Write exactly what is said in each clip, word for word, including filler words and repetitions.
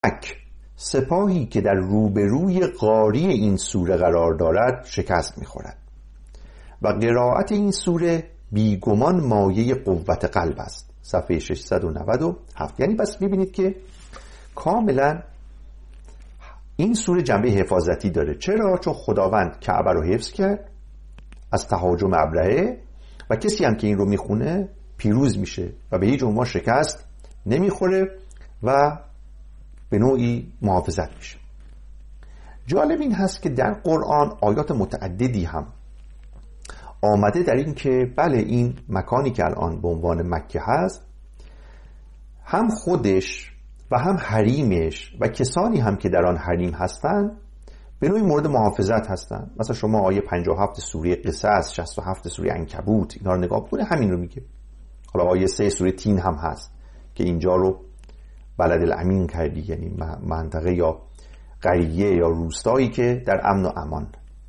مکه سپاهی که در روبروی قاری این سوره قرار دارد شکست می‌خورد و قرائت این سوره بیگمان مایه قوت قلب است. صفحه ششصد و نود و هفت. یعنی بس می‌بینید که کاملا این سوره جنبه حفاظتی داره. چرا؟ چون خداوند کعبه رو حفظ کرد از تهاجم ابرهه و کسی هم که این رو میخونه پیروز میشه و به هیچ عنوان شکست نمیخوره و به نوعی محافظت میشه. جالب این هست که در قرآن آیات متعددی هم آمده در این که بله این مکانی که الان به عنوان مکه هست هم خودش و هم حریمش و کسانی هم که در آن حریم هستند به نوعی مورد محافظت هستند. مثلا شما آیه پنجاه و هفت سوره قصص، شصت و هفت سوره عنکبوت اینا رو نگاه کنه همین رو میگه. حالا آیه سه سوره تین هم هست که اینجا رو بلد الامین کردی، یعنی منطقه یا قریه یا روستایی که در امن و امان.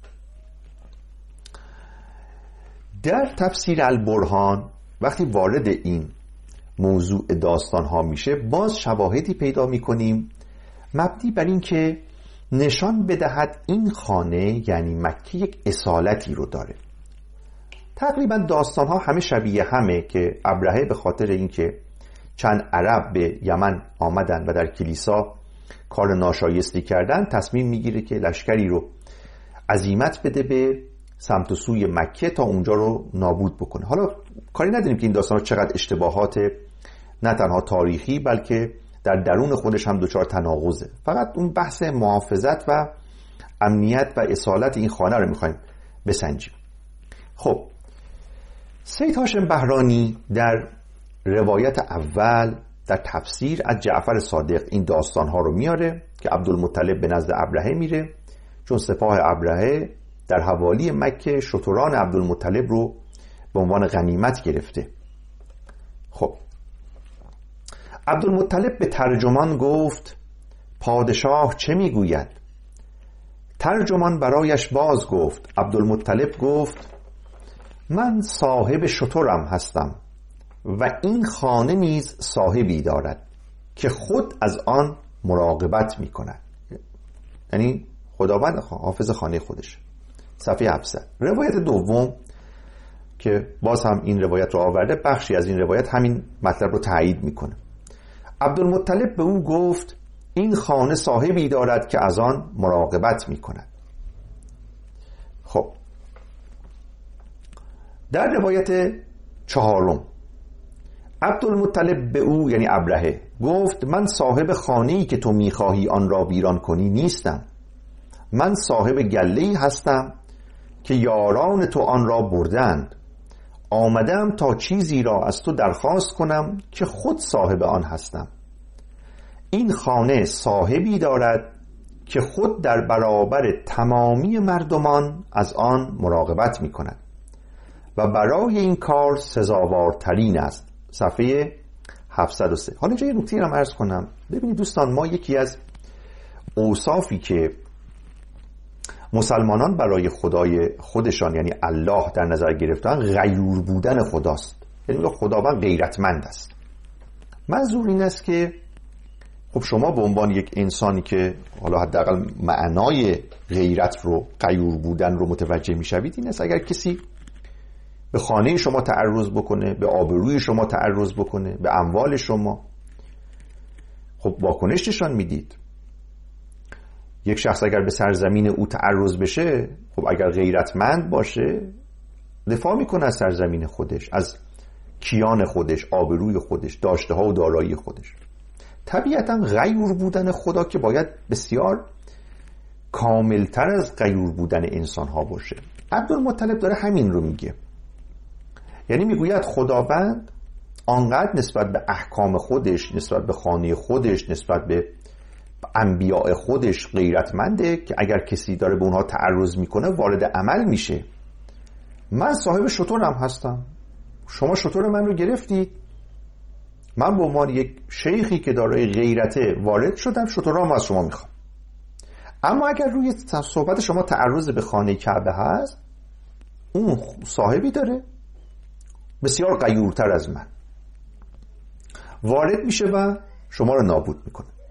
در تفسیر البرهان وقتی وارد این موضوع داستان ها میشه باز شواهدی پیدا میکنیم مبنی بر این که نشان بدهد این خانه یعنی مکه یک اصالتی رو داره. تقریبا داستان ها همه شبیه همه که ابرهه به خاطر اینکه چند عرب به یمن آمدن و در کلیسا کار ناشایستی کردن تصمیم میگیره که لشکری رو عزیمت بده به سمت و سوی مکه تا اونجا رو نابود بکنه. حالا کاری نداریم که این داستان ها چقدر اشتباهات نه تنها تاریخی بلکه در درون خودش هم دچار تناقضه. فقط اون بحث محافظت و امنیت و اصالت این خانه رو میخوایم بسنجیم. خب سید هاشم بهرانی در روایت اول در تفسیر از جعفر صادق این داستان ها رو میاره که عبدالمطلب به نزد ابرهه میره چون سپاه ابرهه در حوالی مکه شتران عبدالمطلب رو به عنوان غنیمت گرفته. خب عبدالمطلب به ترجمان گفت پادشاه چه میگوید؟ ترجمان برایش باز گفت. عبدالمطلب گفت من صاحب شترم هستم و این خانه نیز صاحبی دارد که خود از آن مراقبت می کند. یعنی خداوند حافظ خانه خودش. صفحه هفتصد. روایت دوم که باز هم این روایت رو آورده بخشی از این روایت همین مطلب رو تایید میکنه. عبدالمطلب به او گفت این خانه صاحبی دارد که از آن مراقبت میکند. خب در روایت چهارم عبدالمطلب به او یعنی ابرهه گفت من صاحب خانه‌ای که تو میخواهی آن را ویران کنی نیستم. من صاحب گله‌ای هستم که یاران تو آن را بردند. آمدم تا چیزی را از تو درخواست کنم که خود صاحب آن هستم. این خانه صاحبی دارد که خود در برابر تمامی مردمان از آن مراقبت می کند و برای این کار سزاوارترین است. صفحه هفتصد و سه. حالا اینجا یه نکته را عرض کنم. ببینید دوستان ما یکی از اوصافی که مسلمانان برای خدای خودشان یعنی الله در نظر گرفتن غیور بودن خداست. یعنی خداوند غیرتمند است. منظور این است که خب شما به عنوان یک انسانی که حالا حداقل معنای غیرت رو غیور بودن رو متوجه میشوید این است اگر کسی به خانه شما تعرض بکنه، به آبروی شما تعرض بکنه، به اموال شما، خب واکنش نشان میدید. یک شخص اگر به سرزمین او تعرض بشه خب اگر غیرتمند باشه دفاع میکنه از سرزمین خودش، از کیان خودش، آبروی خودش، داشته ها و دارایی خودش. طبیعتا غیور بودن خدا که باید بسیار کاملتر از غیور بودن انسان ها باشه. عبدالمطلب داره همین رو میگه. یعنی میگوید خداوند آنقدر نسبت به احکام خودش، نسبت به خانه خودش، نسبت به انبیاء خودش غیرتمنده که اگر کسی داره به اونها تعرض میکنه وارد عمل میشه. من صاحب شترم هستم، شما شتر من رو گرفتید، من به عنوان یک شیخی که دارای غیرته وارد شدم شترام از شما میخوام. اما اگر روی صحبت شما تعرض به خانه کعبه هست اون صاحبی داره بسیار غیورتر از من، وارد میشه و شما رو نابود میکنه.